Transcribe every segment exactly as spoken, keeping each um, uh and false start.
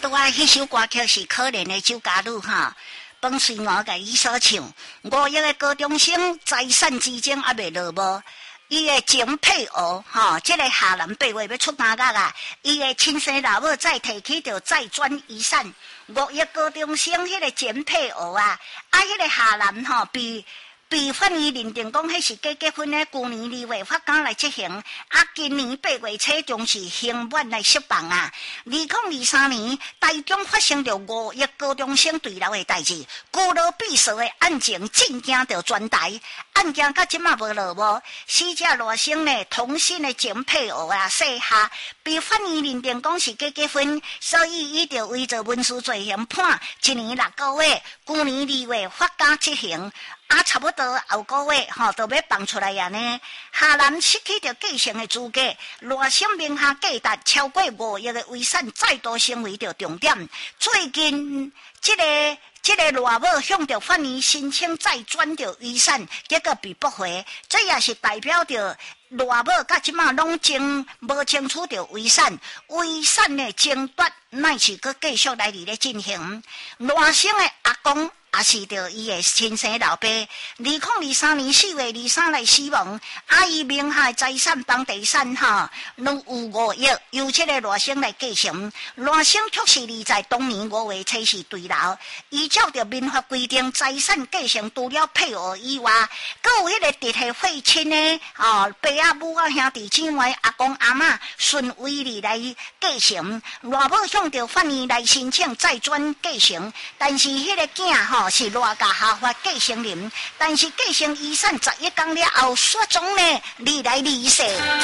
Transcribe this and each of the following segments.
我迄首歌曲是可怜的周家女哈，本随我甲伊所唱。五亿个高中生财产之争还未落幕，伊的前配偶哈，即、这个下南八月要出家噶啊，伊的亲生老母再提起着再转遗产。五亿高中生迄个前配偶啊，啊迄、那个下南吼被。被法院认定讲，迄是假结婚的。去年二月法官来执行，啊，今年八月初将是刑满来释放啊。二零二三年，台中发生着五亿高中生坠楼的代志，居罗必死的案情震惊着全台。案件到即马无落幕，死者罗生呢，同性的前配偶啊，细下被法院认定讲是假结婚，所以伊就为着民事罪嫌判一年六个月。去年二月法官执行。啊，差不多后个月吼，都要放出来呀呢。下南失去着继承的资格，罗生名下价值超过五亿的遗产，再度成为着重点。最近，这个这个罗某向着法院申请再转着遗产，结果被驳回，这也是代表着罗某到即马拢争无清楚着遗产，遗产的争夺乃是佮继续来伫咧进行。罗生的阿公。也是着伊的亲生老爸，二零二三年四月二三来死亡。阿姨名下财产房地产哈，拢有五亿，由这个罗生来继承。罗生确实是在当年五月初是坠楼，依照着民法规定，财产继承除了配偶以外，佮有迄个直系血亲的哦，爸啊、母啊、兄弟姊妹、阿公阿嬷顺位里来继承。罗某向着法院来申请再转继承，但是迄个囝吼。是罗家下发继承人，但是继承遗产十一天了后，雪中呢离来离世。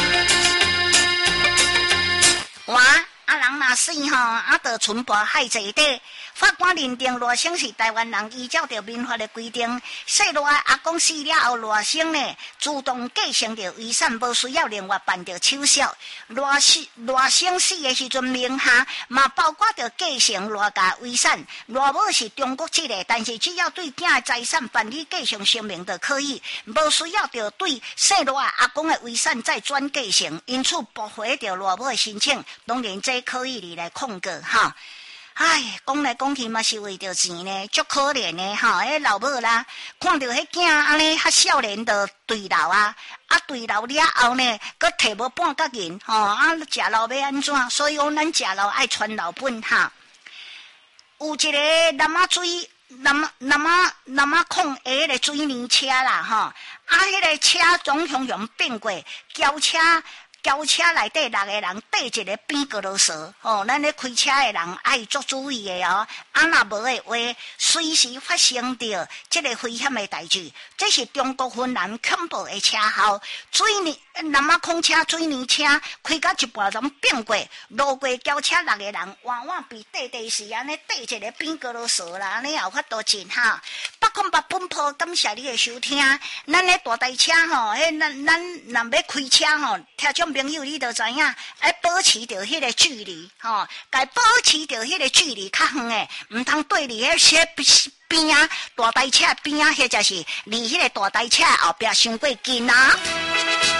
哇！啊人若死吼，啊着存跋害济底。法官认定罗生是台湾人，依照着民法的规定，细罗阿公死了后，罗生呢主动继承着遗产，无需要另外办着手续。罗死罗生死的时阵，名下嘛包括着继承罗家遗产。罗某是中国籍的，但是只要对囝的财产办理继承声明就可以，无需要着对细罗阿公的遗产再转继承，因此驳回着罗某的申请。当然，这可以来控告哈。唉，讲来讲去嘛是为着钱呢，足可怜的哈！迄老母啦，看到迄囝安尼较少年就坠楼啊，啊坠楼了后呢，佮摕无半角银吼，啊食老要安怎？所以讲咱食老爱传老本哈。有一个南马水南马南马南马控下迄个水泥车啦吼，啊迄个车总雄雄变过轿车。轿车内底六个人缀一个边高罗索，哦，咱咧开车的人爱做注意的哦。啊，若无的话，随时发生着这个危险的代志。这是中国云南恐怖的车号，水泥南马空车水泥车开到一半钟变过，路过轿车六个人换换被缀缀时安尼缀一个边高罗索啦，安尼也有法度进哈。北控北本坡，感谢你的收听。咱咧大台车吼，迄咱咱若要开车吼，听种。朋友，你就知影，要保持着迄个距离，吼，该保持着迄个距离较远诶，唔通对离迄些边啊，大台车边啊，迄就是离迄个大台车后壁伤过近啊。